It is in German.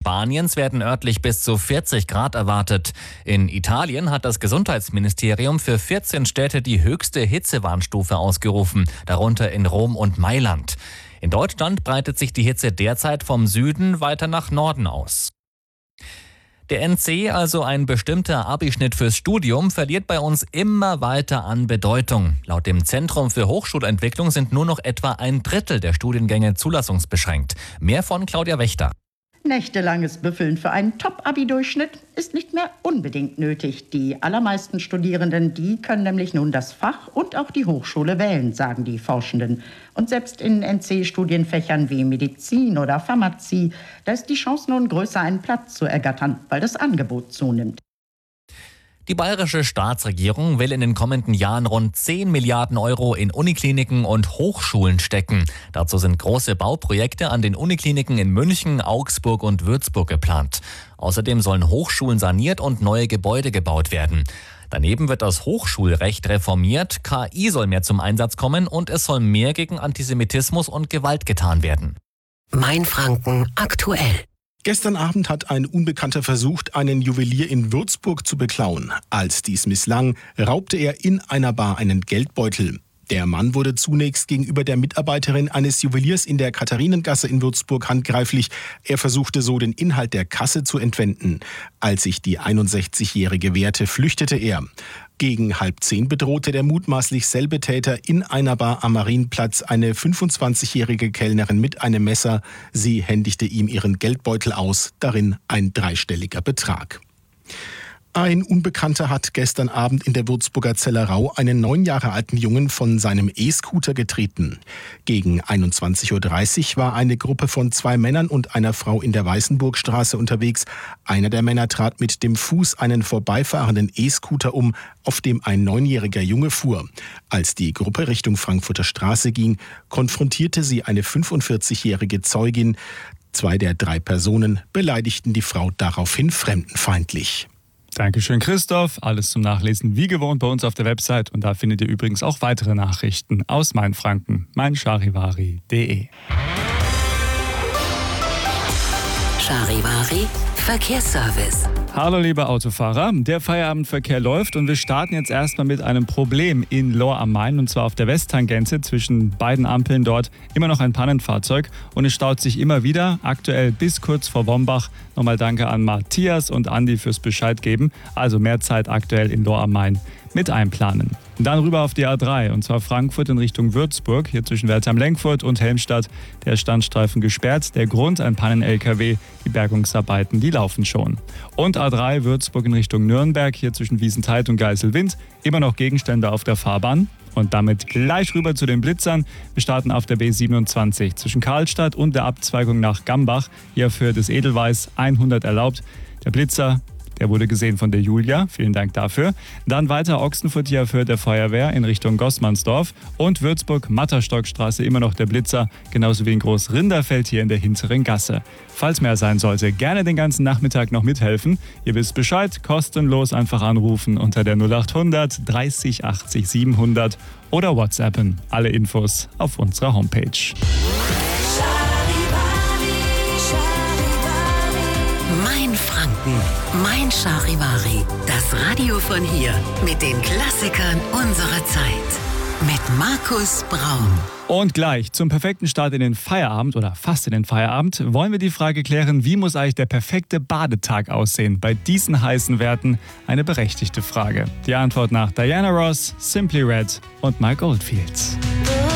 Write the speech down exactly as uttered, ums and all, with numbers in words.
Spaniens werden örtlich bis zu vierzig Grad erwartet. In Italien hat das Gesundheitsministerium für vierzehn Städte die höchste Hitzewarnstufe ausgerufen, darunter in Rom und Mailand. In Deutschland breitet sich die Hitze derzeit vom Süden weiter nach Norden aus. Der N C, also ein bestimmter Abischnitt fürs Studium, verliert bei uns immer weiter an Bedeutung. Laut dem Zentrum für Hochschulentwicklung sind nur noch etwa ein Drittel der Studiengänge zulassungsbeschränkt. Mehr von Claudia Wächter. Nächtelanges Büffeln für einen Top-Abi-Durchschnitt ist nicht mehr unbedingt nötig. Die allermeisten Studierenden, die können nämlich nun das Fach und auch die Hochschule wählen, sagen die Forschenden. Und selbst in N C-Studienfächern wie Medizin oder Pharmazie, da ist die Chance nun größer, einen Platz zu ergattern, weil das Angebot zunimmt. Die bayerische Staatsregierung will in den kommenden Jahren rund zehn Milliarden Euro in Unikliniken und Hochschulen stecken. Dazu sind große Bauprojekte an den Unikliniken in München, Augsburg und Würzburg geplant. Außerdem sollen Hochschulen saniert und neue Gebäude gebaut werden. Daneben wird das Hochschulrecht reformiert, K I soll mehr zum Einsatz kommen und es soll mehr gegen Antisemitismus und Gewalt getan werden. Mainfranken aktuell. Gestern Abend hat ein Unbekannter versucht, einen Juwelier in Würzburg zu beklauen. Als dies misslang, raubte er in einer Bar einen Geldbeutel. Der Mann wurde zunächst gegenüber der Mitarbeiterin eines Juweliers in der Katharinengasse in Würzburg handgreiflich. Er versuchte so, den Inhalt der Kasse zu entwenden. Als sich die einundsechzigjährige wehrte, flüchtete er. Gegen halb zehn bedrohte der mutmaßlich selbe Täter in einer Bar am Marienplatz eine fünfundzwanzigjährige Kellnerin mit einem Messer. Sie händigte ihm ihren Geldbeutel aus, darin ein dreistelliger Betrag. Ein Unbekannter hat gestern Abend in der Würzburger Zellerau einen neun Jahre alten Jungen von seinem E-Scooter getreten. Gegen einundzwanzig Uhr dreißig war eine Gruppe von zwei Männern und einer Frau in der Weißenburgstraße unterwegs. Einer der Männer trat mit dem Fuß einen vorbeifahrenden E-Scooter um, auf dem ein neunjähriger Junge fuhr. Als die Gruppe Richtung Frankfurter Straße ging, konfrontierte sie eine fünfundvierzigjährige Zeugin. Zwei der drei Personen beleidigten die Frau daraufhin fremdenfeindlich. Dankeschön, Christoph. Alles zum Nachlesen wie gewohnt bei uns auf der Website. Und da findet ihr übrigens auch weitere Nachrichten aus Mainfranken. meincharivari punkt de. Charivari Verkehrsservice. Hallo liebe Autofahrer, der Feierabendverkehr läuft und wir starten jetzt erstmal mit einem Problem in Lohr am Main, und zwar auf der Westtangente zwischen beiden Ampeln dort immer noch ein Pannenfahrzeug und es staut sich immer wieder, aktuell bis kurz vor Wombach. Nochmal danke an Matthias und Andi fürs Bescheid geben, also mehr Zeit aktuell in Lohr am Main mit einplanen. Dann rüber auf die A drei, und zwar Frankfurt in Richtung Würzburg, hier zwischen Wertheim-Lenkfurt und Helmstadt. Der Standstreifen gesperrt, der Grund ein Pannen-L K W, die Bergungsarbeiten, die laufen schon. Und A drei Würzburg in Richtung Nürnberg, hier zwischen Wiesenthal und Geiselwind, immer noch Gegenstände auf der Fahrbahn. Und damit gleich rüber zu den Blitzern. Wir starten auf der B siebenundzwanzig zwischen Karlstadt und der Abzweigung nach Gambach, hier für das Edelweiss hundert erlaubt. Der Blitzer, der wurde gesehen von der Julia, vielen Dank dafür. Dann weiter Ochsenfurt hier für der Feuerwehr in Richtung Gossmannsdorf und Würzburg-Matterstockstraße immer noch der Blitzer, genauso wie in Großrinderfeld hier in der hinteren Gasse. Falls mehr sein sollte, gerne den ganzen Nachmittag noch mithelfen. Ihr wisst Bescheid, kostenlos einfach anrufen unter der null achthundert dreißig achtzig siebenhundert oder WhatsAppen. Alle Infos auf unserer Homepage. Mainfranken, Mein Charivari, das Radio von hier mit den Klassikern unserer Zeit. Mit Markus Braun. Und gleich zum perfekten Start in den Feierabend oder fast in den Feierabend wollen wir die Frage klären, wie muss eigentlich der perfekte Badetag aussehen? Bei diesen heißen Werten eine berechtigte Frage. Die Antwort nach Diana Ross, Simply Red und Mike Oldfield.